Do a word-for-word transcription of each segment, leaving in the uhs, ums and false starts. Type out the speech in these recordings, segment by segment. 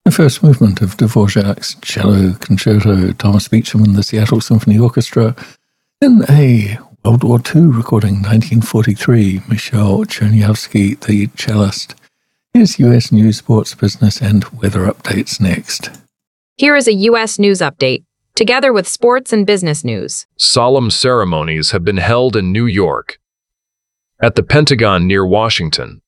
The first movement of Dvorak's Cello Concerto, Thomas Beecham and the Seattle Symphony Orchestra, in a World War Two recording, nineteen forty-three, Michel Chernyavsky, the cellist. Here's U S news, sports, business, and weather updates next. Here is a U S news update, together with sports and business news. Solemn ceremonies have been held in New York, at the Pentagon near Washington,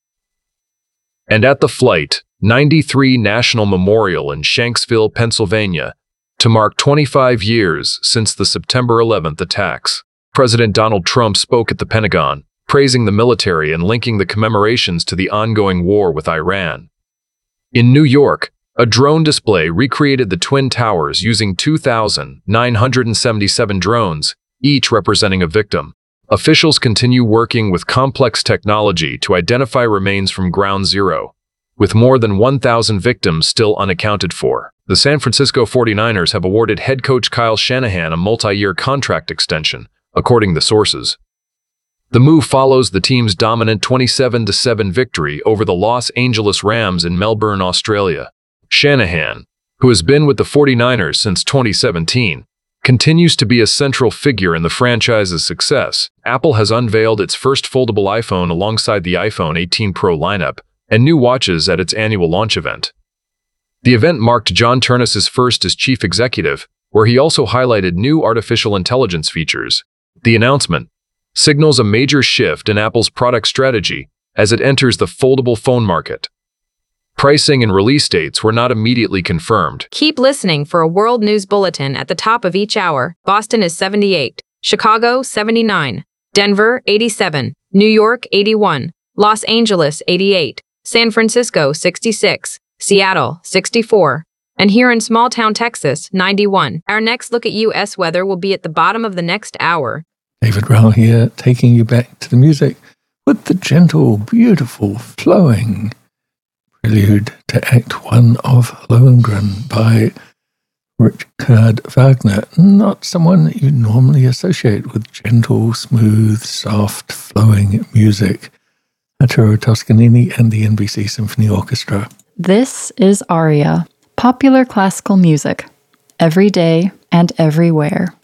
and at the Flight ninety-three National Memorial in Shanksville, Pennsylvania, to mark twenty-five years since the September eleventh attacks. President Donald Trump spoke at the Pentagon, praising the military and linking the commemorations to the ongoing war with Iran. In New York, a drone display recreated the Twin Towers using two thousand nine hundred seventy-seven drones, each representing a victim. Officials continue working with complex technology to identify remains from Ground Zero, with more than one thousand victims still unaccounted for. The San Francisco forty-niners have awarded head coach Kyle Shanahan a multi-year contract extension, according to sources. The move follows the team's dominant twenty-seven to seven victory over the Los Angeles Rams in Melbourne, Australia. Shanahan, who has been with the forty-niners since twenty seventeen, continues to be a central figure in the franchise's success. Apple has unveiled its first foldable iPhone alongside the iPhone eighteen Pro lineup and new watches at its annual launch event. The event marked John Ternus's first as chief executive, where he also highlighted new artificial intelligence features. The announcement signals a major shift in Apple's product strategy as it enters the foldable phone market. Pricing and release dates were not immediately confirmed. Keep listening for a world news bulletin at the top of each hour. Boston is seventy-eight, Chicago seventy-nine, Denver eighty-seven, New York eighty-one, Los Angeles eighty-eight, San Francisco sixty-six, Seattle sixty-four, and here in small-town Texas ninety-one. Our next look at U S weather will be at the bottom of the next hour. David Rowell here, taking you back to the music with the gentle, beautiful, flowing prelude to Act One of Lohengrin by Richard Wagner. Not someone you normally associate with gentle, smooth, soft, flowing music. Arturo Toscanini and the N B C Symphony Orchestra. This is Aria, popular classical music, every day and everywhere.